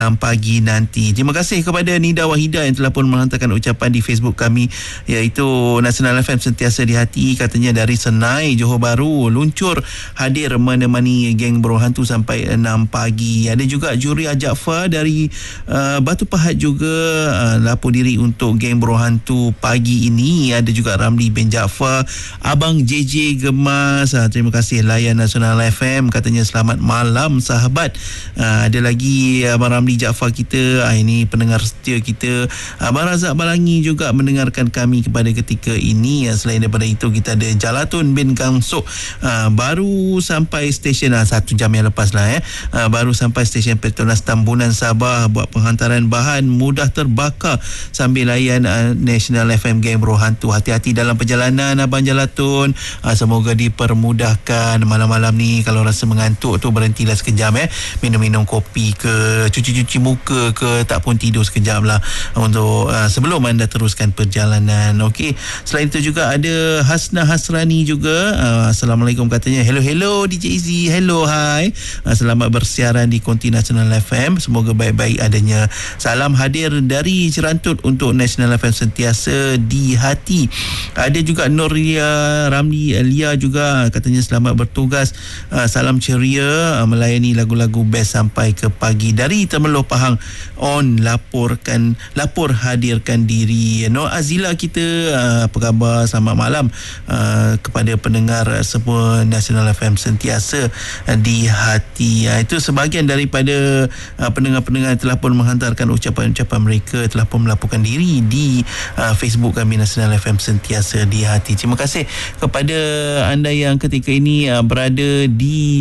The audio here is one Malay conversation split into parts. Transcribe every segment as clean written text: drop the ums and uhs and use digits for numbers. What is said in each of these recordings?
pagi nanti. Terima kasih kepada Nida Wahida yang telah pun menghantarkan ucapan di Facebook kami, iaitu Nasional FM sentiasa di hati. Katanya dari Senai, Johor Bahru, luncur hadir menemani geng berhantu sampai 6 pagi. Ada juga Juria Jaafar dari Batu Pahat juga lapor diri untuk geng berhantu pagi ini. Ada juga Ramli bin Jaafar, Abang JJ Gemas, terima kasih layan Nasional FM, katanya selamat malam sahabat. Ada lagi Abang Ramli Jaafar kita, ini pendengar setia kita. Abang Razak Balangi juga mendengarkan kami kepada ketika ini. Selain daripada itu, kita ada Jalatun bin Gangsuk, baru sampai stesen 1 jam yang lepas lah baru sampai stesen Petronas Tambunan Sabah, buat penghantaran bahan, mudah terbakar sambil layan National FM Gang Berhantu. Hati-hati dalam perjalanan Abang Jalatun, semoga dipermudahkan. Malam-malam ni kalau rasa mengantuk tu, berhentilah sekejap, minum-minum kopi ke, cuci-cuci muka ke, tak pun tidur sekejap lah untuk sebelum anda teruskan perjalanan. Okey, selain itu juga ada Hasna Hasrani juga. Assalamualaikum, katanya hello DJ Izzy, hello, hai, selamat bersiaran di Konti Nasional FM, semoga baik-baik adanya. Salam hadir dari Cerantut untuk Nasional FM sentiasa di hati. Ada juga Noria Ramli Lia juga, katanya selamat bertugas, salam ceria, melayani lagu-lagu best sampai ke pagi. Dari Temeloh Pahang on, lapor hadirkan diri. Nur Azila kita, apa khabar, selamat malam kepada pendengar semua Nasional FM sentiasa di hati. Itu sebahagian daripada pendengar-pendengar telah pun menghantarkan ucapan-ucapan mereka, telah pun melaporkan diri di Facebook kami Nasional FM sentiasa di hati. Terima kasih kepada anda yang ketika ini berada di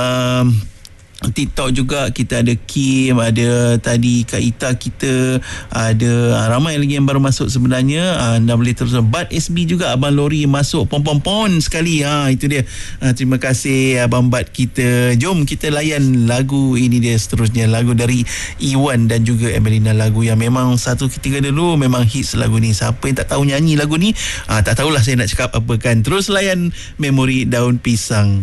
TikTok juga. Kita ada Kim, ada tadi Kak Ita kita, ada ramai lagi yang baru masuk sebenarnya. Anda boleh terus. Bad SB juga, Abang Lori masuk pon sekali. Itu dia. Terima kasih Abang Bad kita. Jom kita layan lagu ini dia seterusnya, lagu dari Iwan dan juga Emelina, lagu yang memang satu ketika dulu memang hits lagu ni. Siapa yang tak tahu nyanyi lagu ni, tak tahulah saya nak cakap apa kan. Terus layan Memori Daun Pisang.